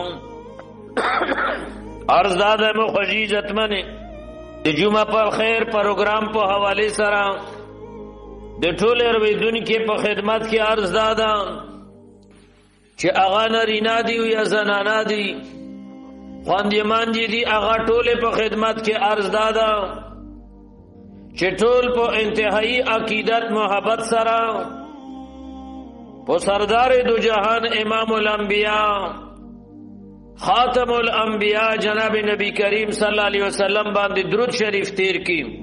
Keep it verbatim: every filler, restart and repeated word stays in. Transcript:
عرض دادا مخوشی عزتمن د جمعه پر خیر پروگرام په حواله سره د ټول اوریدونکو په خدمت کې عرض دادا چې اغا نرینا دی یا زنانا دی خواندیمان جی دی اغا ټول په خدمت کې عرض دادا چې ټول په انتهایی عقیدت محبت سره په سردار دو جهان امام الانبیاء خاتم الانبیاء جناب نبی کریم صلی الله علیه وسلم باندې درود شریف تیر کی